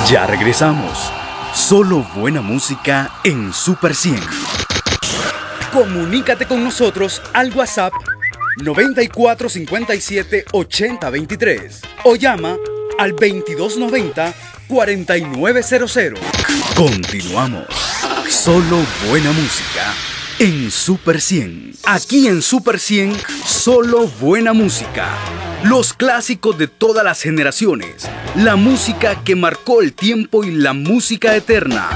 Ya regresamos. Solo buena música en Super 100. Comunícate con nosotros al WhatsApp 94 57 80 23 o llama al 2290 4900. Continuamos. Solo buena música en Super 100. Aquí en Super 100, solo buena música. Los clásicos de todas las generaciones. La música que marcó el tiempo y la música eterna.